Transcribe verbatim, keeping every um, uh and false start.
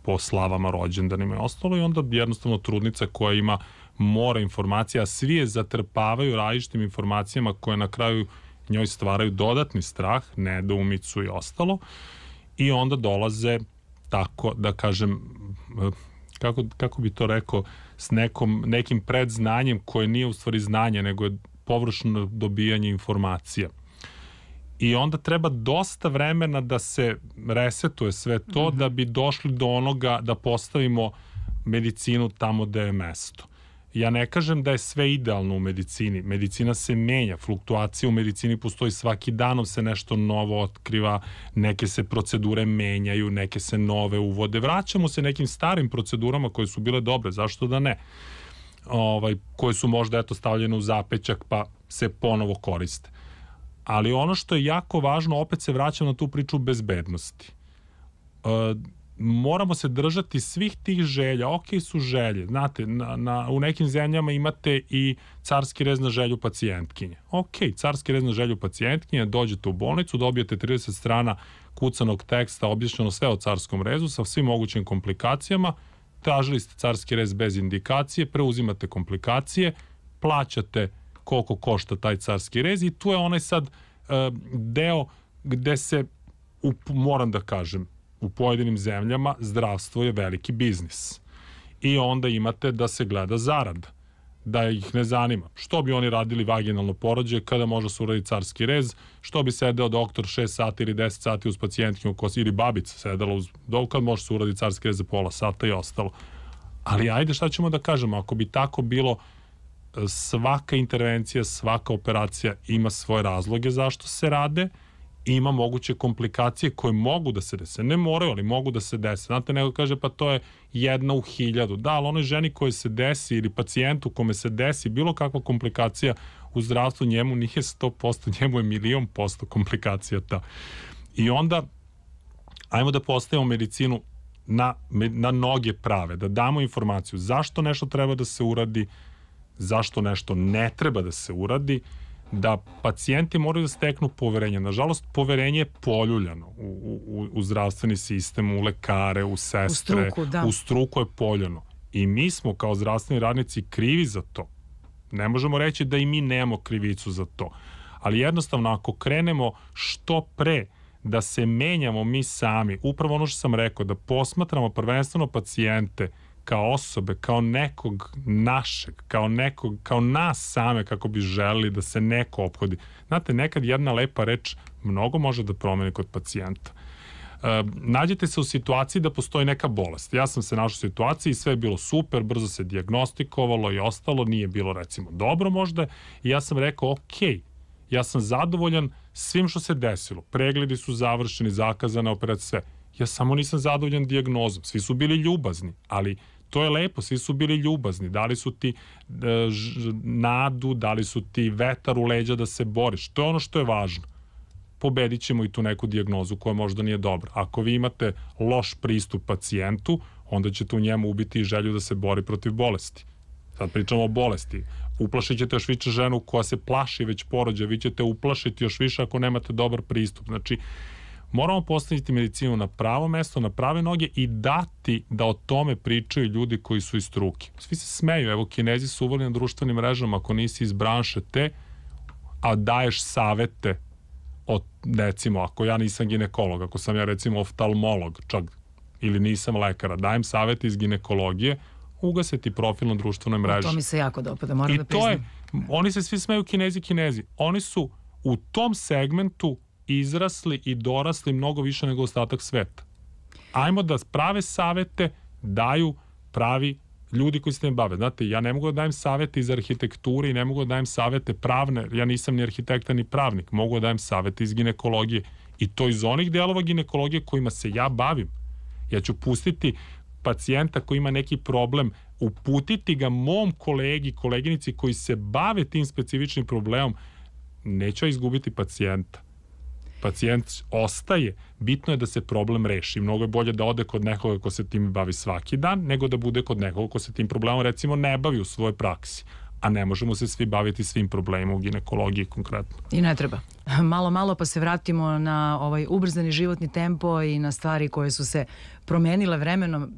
po slavama, rođendanima i ostalo, i onda jednostavno trudnica koja ima more informacija, a svi je zatrpavaju različitim informacijama koje na kraju njoj stvaraju dodatni strah, nedoumicu i ostalo, i onda dolaze tako, da kažem, kako, kako bi to rekao, s nekom, nekim predznanjem koje nije u stvari znanje, nego je površno dobijanje informacija. I onda treba dosta vremena da se resetuje sve to, mm-hmm. da bi došli do onoga da postavimo medicinu tamo gde je mesto. Ja ne kažem da je sve idealno u medicini. Medicina se menja, fluktuacija u medicini postoji svaki danom, se nešto novo otkriva, neke se procedure menjaju, neke se nove uvode. Vraćamo se nekim starim procedurama koje su bile dobre, zašto da ne? Ovaj, koje su možda eto stavljene u zapećak pa se ponovo koriste. Ali ono što je jako važno, opet se vraćam na tu priču bezbednosti. E, moramo se držati svih tih želja. Ok su želje, znate, na, na, u nekim zemljama imate i carski rez na želju pacijentkinje. Ok, carski rez na želju pacijentkinje, dođete u bolnicu, dobijete trideset strana kucanog teksta, objašnjeno sve o carskom rezu sa svim mogućim komplikacijama, tražili ste carski rez bez indikacije, preuzimate komplikacije, plaćate koliko košta taj carski rez i tu je onaj sad uh, deo gde se, u, moram da kažem, u pojedinim zemljama zdravstvo je veliki biznis. I onda imate da se gleda zarada, da ih ne zanima. Što bi oni radili vaginalno porođaje kada može se uraditi carski rez, što bi sedeo doktor šest sati ili deset sati uz pacijentkinju ili babica sedela uz, kad može se uraditi carski rez za pola sata i ostalo. Ali ajde, šta ćemo da kažemo, ako bi tako bilo, svaka intervencija, svaka operacija ima svoje razloge zašto se rade, ima moguće komplikacije koje mogu da se dese, ne moraju, ali mogu da se dese. Znate, neko kaže pa to je jedna u hiljadu. Da, ali onoj ženi koje se desi ili pacijentu kome se desi bilo kakva komplikacija u zdravstvu, njemu nije sto posto, njemu je milion posto komplikacija ta. I onda ajmo da postavimo medicinu na, na noge prave, da damo informaciju zašto nešto treba da se uradi, zašto nešto ne treba da se uradi, da pacijenti moraju da steknu poverenje. Nažalost, poverenje je poljuljano u, u, u zdravstveni sistem, u lekare, u sestre, u struku, da. u struku je poljano. I mi smo kao zdravstveni radnici krivi za to. Ne možemo reći da i mi nemamo krivicu za to. Ali jednostavno, ako krenemo što pre da se menjamo mi sami, upravo ono što sam rekao, da posmatramo prvenstveno pacijente kao osobe, kao nekog našeg, kao nekog, kao nas same, kako bi želeli da se neko ophodi. Znate, nekad jedna lepa reč mnogo može da promeni kod pacijenta. E, nađete se u situaciji da postoji neka bolest. Ja sam se našao u situaciji i sve je bilo super, brzo se dijagnostikovalo i ostalo, nije bilo recimo dobro možda, i ja sam rekao, ok, ja sam zadovoljan svim što se desilo. Pregledi su završeni, zakazane operacije, sve. Ja samo nisam zadovoljan dijagnozom. Svi su bili ljubazni, ali to je lepo, svi su bili ljubazni, dali su ti e, ž, nadu, dali su ti vetar u leđa da se boriš. To je ono što je važno. Pobedit ćemo i tu neku dijagnozu koja možda nije dobra. Ako vi imate loš pristup pacijentu, onda ćete u njemu ubiti i želju da se bori protiv bolesti. Sad pričamo o bolesti. Uplašit ćete još više ženu koja se plaši već porođaja, vi ćete uplašiti još više ako nemate dobar pristup. Znači, moramo postaviti medicinu na pravo mesto, na prave noge i dati da o tome pričaju ljudi koji su iz struke. Svi se smeju, evo, Kinezi su uveli na društvenim mrežama, ako nisi iz branše te, a daješ savete od, recimo, ako ja nisam ginekolog, ako sam ja recimo oftalmolog, čak, ili nisam lekara, dajem savete iz ginekologije, ugasiti profil na društvenoj mreži. To mi se jako dopada, moram da priznam. I to je, oni se svi smeju Kinezi, Kinezi. Oni su u tom segmentu izrasli i dorasli mnogo više nego ostatak sveta. Ajmo da prave savete daju pravi ljudi koji se ne bave. Znate, ja ne mogu da dajem savete iz arhitekture i ne mogu da dajem savete pravne, ja nisam ni arhitekta ni pravnik, mogu da dajem savete iz ginekologije i to iz onih delova ginekologije kojima se ja bavim. Ja ću pustiti pacijenta koji ima neki problem, uputiti ga mom kolegi, koleginici koji se bave tim specifičnim problemom, neću izgubiti pacijenta. Pacijent ostaje, bitno je da se problem reši. Mnogo je bolje da ode kod nekoga ko se tim bavi svaki dan, nego da bude kod nekoga ko se tim problemom recimo ne bavi u svojoj praksi. A ne možemo se svi baviti svim problemima u ginekologiji konkretno. I ne treba. Malo, malo pa se vratimo na ovaj ubrzani životni tempo i na stvari koje su se promenile vremenom.